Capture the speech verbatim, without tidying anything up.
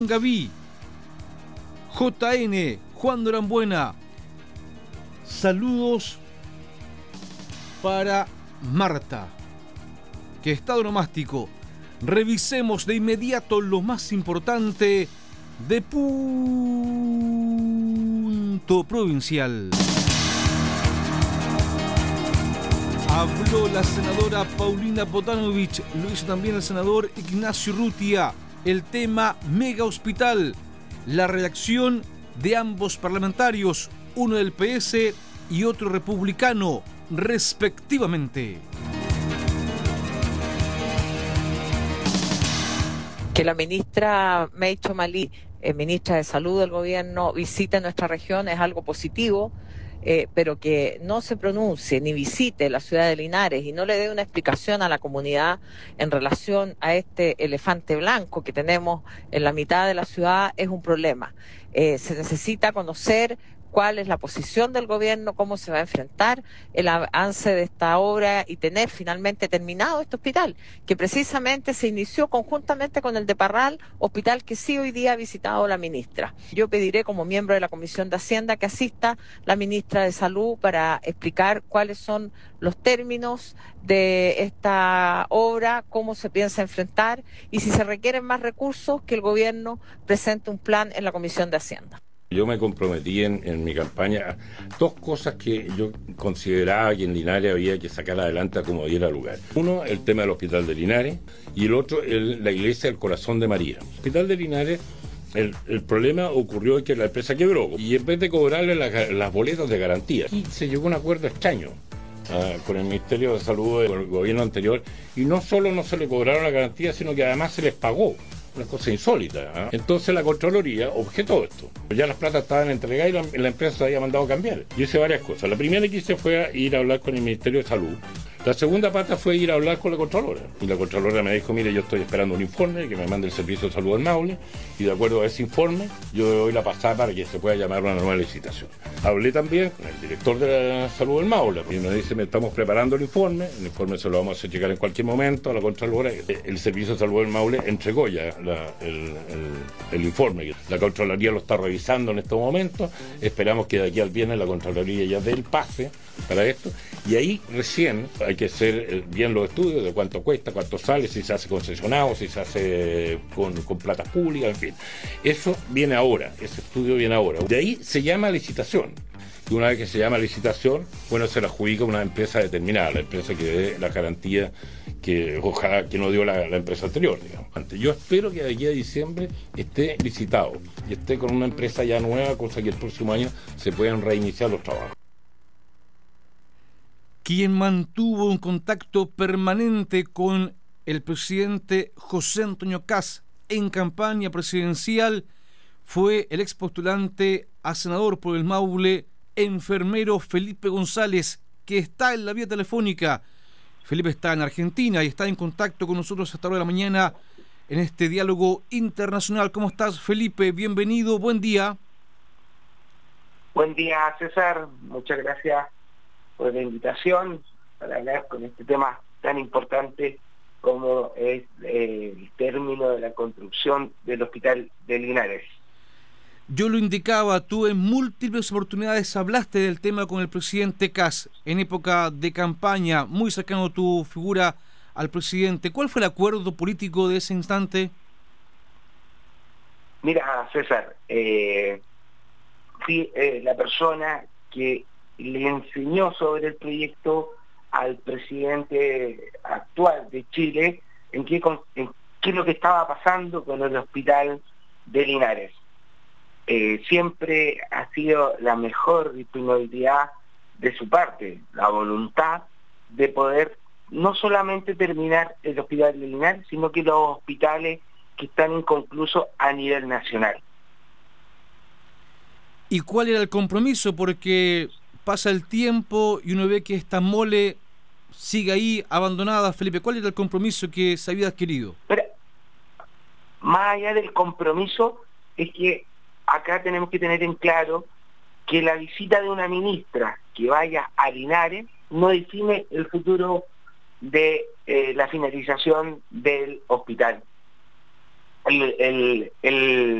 Gaví, J N, Juan Norambuena. Saludos para Marta, que está onomástico. Revisemos de inmediato lo más importante de Punto Provincial. Habló la senadora Paulina Botanovich, lo hizo también el senador Ignacio Urrutia. El tema mega hospital, la reacción de ambos parlamentarios, uno del P S y otro republicano, respectivamente. Que la ministra Mei Chomalí, eh, ministra de Salud del gobierno, visite nuestra región es algo positivo, eh, pero que no se pronuncie ni visite la ciudad de Linares y no le dé una explicación a la comunidad en relación a este elefante blanco que tenemos en la mitad de la ciudad es un problema. Eh, se necesita conocer cuál es la posición del gobierno, cómo se va a enfrentar el avance de esta obra y tener finalmente terminado este hospital, que precisamente se inició conjuntamente con el de Parral, hospital que sí hoy día ha visitado la ministra. Yo pediré como miembro de la Comisión de Hacienda que asista la ministra de Salud para explicar cuáles son los términos de esta obra, cómo se piensa enfrentar y si se requieren más recursos, que el gobierno presente un plan en la Comisión de Hacienda. Yo me comprometí en, en mi campaña a dos cosas que yo consideraba que en Linares había que sacar adelante a como diera lugar. Uno, el tema del Hospital de Linares, y el otro, el, la Iglesia del Corazón de María. El Hospital de Linares, el, el problema ocurrió que la empresa quebró, y en vez de cobrarle la, las boletas de garantía, y se llegó a un acuerdo extraño uh, con el Ministerio de Salud del gobierno anterior, y no solo no se le cobraron la garantía, sino que además se les pagó. Una cosa insólita, ¿eh? Entonces la Contraloría objetó esto. Ya las platas estaban entregadas y la, la empresa se había mandado a cambiar. Yo hice varias cosas. La primera que hice fue ir a hablar con el Ministerio de Salud. La segunda pata fue ir a hablar con la Contralora. Y la Contralora me dijo, mire, yo estoy esperando un informe que me mande el Servicio de Salud del Maule, y de acuerdo a ese informe, yo doy la pasada para que se pueda llamar una nueva licitación. Hablé también con el director de la Salud del Maule, y me dice, me estamos preparando el informe, el informe se lo vamos a hacer llegar en cualquier momento a la Contralora. El Servicio de Salud del Maule entregó ya la, el, el, el informe. La Contraloría lo está revisando en estos momentos, esperamos que de aquí al viernes la Contraloría ya dé el pase para esto, y ahí recién hay que hacer bien los estudios de cuánto cuesta, cuánto sale, si se hace concesionado, si se hace con, con plata pública, en fin. Eso viene ahora, ese estudio viene ahora. De ahí se llama licitación. Y una vez que se llama licitación, bueno, se la adjudica una empresa determinada, la empresa que dé la garantía que ojalá que no dio la, la empresa anterior, digamos. Yo espero que de aquí a diciembre esté licitado y esté con una empresa ya nueva, cosa que el próximo año se puedan reiniciar los trabajos. Quien mantuvo un contacto permanente con el presidente José Antonio Kast en campaña presidencial fue el expostulante a senador por el Maule, enfermero Felipe González, que está en la vía telefónica. Felipe está en Argentina y está en contacto con nosotros hasta ahora de la mañana en este diálogo internacional. ¿Cómo estás, Felipe? Bienvenido, buen día. Buen día, César. Muchas gracias por la invitación para hablar con este tema tan importante como es eh, el término de la construcción del Hospital de Linares. Yo lo indicaba, tú en múltiples oportunidades hablaste del tema con el presidente Kast en época de campaña, muy cercano a tu figura al presidente. ¿Cuál fue el acuerdo político de ese instante? Mira, César, eh, fui eh, la persona que le enseñó sobre el proyecto al presidente actual de Chile en qué, en qué es lo que estaba pasando con el Hospital de Linares. Eh, siempre ha sido la mejor disponibilidad de su parte, la voluntad de poder no solamente terminar el Hospital de Linares, sino que los hospitales que están inconclusos a nivel nacional. ¿Y cuál era el compromiso? Porque pasa el tiempo y uno ve que esta mole sigue ahí abandonada. Felipe, ¿cuál era el compromiso que se había adquirido? Pero, más allá del compromiso, es que acá tenemos que tener en claro que la visita de una ministra que vaya a Linares no define el futuro de eh, la finalización del hospital. el, el, el